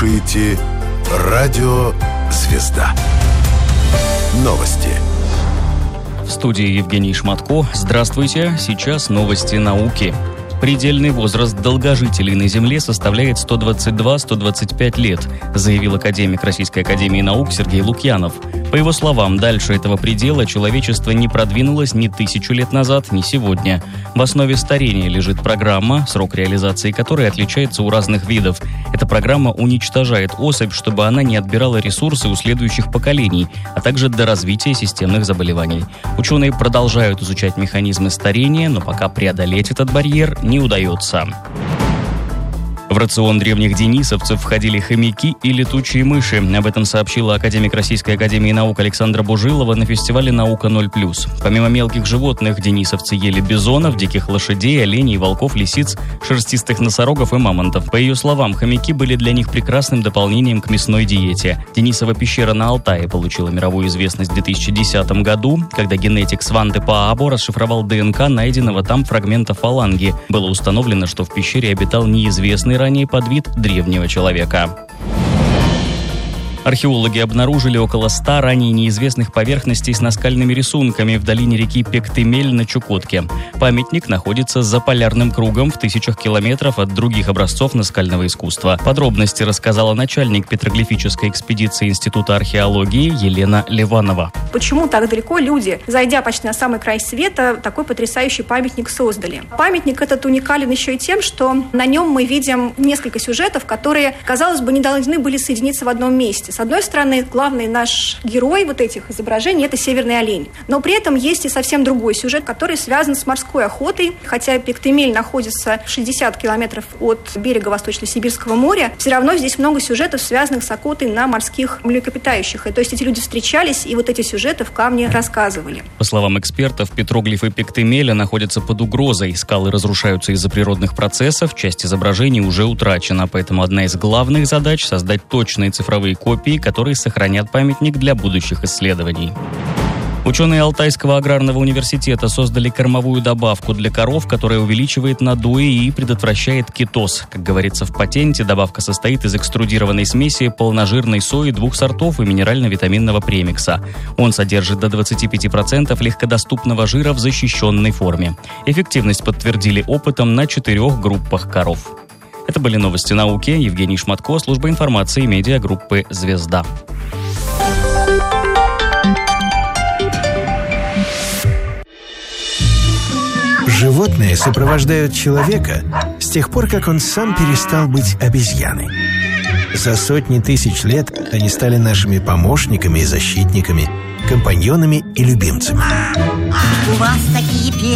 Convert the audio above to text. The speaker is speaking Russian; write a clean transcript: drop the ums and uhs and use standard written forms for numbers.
слушаете радио «Звезда». Новости. В студии Евгений Шматко. Здравствуйте. Сейчас новости науки. Предельный возраст долгожителей на Земле составляет 122-125 лет, заявил академик Российской академии наук Сергей Лукьянов. По его словам, дальше этого предела человечество не продвинулось ни 1000 лет назад, ни сегодня. В основе старения лежит программа, срок реализации которой отличается у разных видов. Эта программа уничтожает особь, чтобы она не отбирала ресурсы у следующих поколений, а также до развития системных заболеваний. Ученые продолжают изучать механизмы старения, но пока преодолеть этот барьер не удается. В рацион древних денисовцев входили хомяки и летучие мыши. Об этом сообщила академик Российской академии наук Александра Бужилова на фестивале «Наука 0+.» Помимо мелких животных, денисовцы ели бизонов, диких лошадей, оленей, волков, лисиц, шерстистых носорогов и мамонтов. По ее словам, хомяки были для них прекрасным дополнением к мясной диете. Денисова пещера на Алтае получила мировую известность в 2010 году, когда генетик Сванте Паабо расшифровал ДНК найденного там фрагмента фаланги. Было установлено, что в пещере обитал неизвестный ранее подвид древнего человека. Археологи обнаружили около 100 ранее неизвестных поверхностей с наскальными рисунками в долине реки Пектемель на Чукотке. Памятник находится за полярным кругом в 1000 километров от других образцов наскального искусства. Подробности рассказала начальник петроглифической экспедиции Института археологии Елена Ливанова. Почему так далеко люди, зайдя почти на самый край света, такой потрясающий памятник создали? Памятник этот уникален еще и тем, что на нем мы видим несколько сюжетов, которые, казалось бы, не должны были соединиться в одном месте. С одной стороны, главный наш герой вот этих изображений – это северный олень. Но при этом есть и совсем другой сюжет, который связан с морской охотой. Хотя Пектемель находится в 60 километров от берега Восточно-Сибирского моря, все равно здесь много сюжетов, связанных с охотой на морских млекопитающих. И то есть эти люди встречались, и вот эти сюжеты в камне рассказывали. По словам экспертов, петроглифы Пектемеля находятся под угрозой. Скалы разрушаются из-за природных процессов, часть изображений уже утрачена. Поэтому одна из главных задач – создать точные цифровые копии, которые сохранят памятник для будущих исследований. Ученые Алтайского аграрного университета создали кормовую добавку для коров, которая увеличивает надои и предотвращает кетоз. Как говорится в патенте, добавка состоит из экструдированной смеси полножирной сои 2 сортов и минерально-витаминного премикса. Он содержит до 25% легкодоступного жира в защищенной форме. Эффективность подтвердили опытом на 4 группах коров. Это были новости науки. Евгений Шматко, служба информации медиагруппы «Звезда». Животные сопровождают человека с тех пор, как он сам перестал быть обезьяной. За сотни тысяч лет они стали нашими помощниками и защитниками, компаньонами и любимцами. У вас такие